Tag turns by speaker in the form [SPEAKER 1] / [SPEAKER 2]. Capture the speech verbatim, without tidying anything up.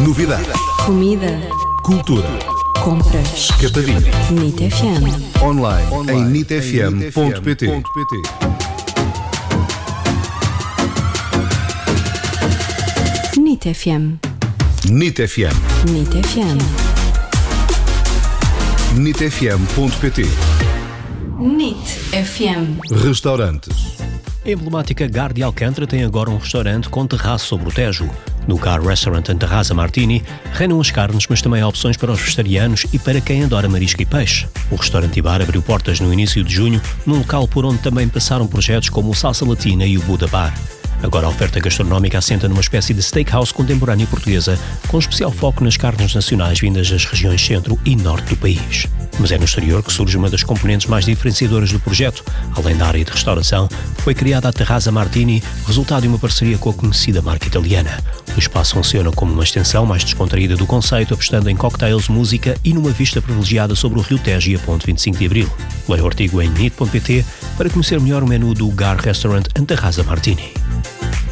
[SPEAKER 1] Novidades.
[SPEAKER 2] Comida.
[SPEAKER 1] Cultura.
[SPEAKER 2] Compras.
[SPEAKER 1] Escapadinha.
[SPEAKER 2] NIT F M.
[SPEAKER 1] Online, Online. em nit f m ponto p t.
[SPEAKER 2] NIT F M.
[SPEAKER 1] NIT F M.
[SPEAKER 2] NIT F M.
[SPEAKER 1] nit f m ponto p t.
[SPEAKER 2] NIT F M.
[SPEAKER 1] Restaurantes.
[SPEAKER 3] A emblemática Gar de Alcântara tem agora um restaurante com terraço sobre o Tejo. No Gar Restaurant and Terraza Martini reinam as carnes, mas também há opções para os vegetarianos e para quem adora marisco e peixe. O restaurante e bar abriu portas no início de junho, num local por onde também passaram projetos como o Salsa Latina e o Buda Bar. Agora a oferta gastronómica assenta numa espécie de steakhouse contemporânea portuguesa, com especial foco nas carnes nacionais vindas das regiões centro e norte do país. Mas é no exterior que surge uma das componentes mais diferenciadoras do projeto. Além da área de restauração, foi criada a Terraza Martini, resultado de uma parceria com a conhecida marca italiana. O espaço funciona como uma extensão mais descontraída do conceito, apostando em cocktails, música e numa vista privilegiada sobre o Rio Tejo e a ponte vinte e cinco de Abril. Leia o artigo em nit ponto p t para conhecer melhor o menu do Gar Restaurant and Terraza Martini.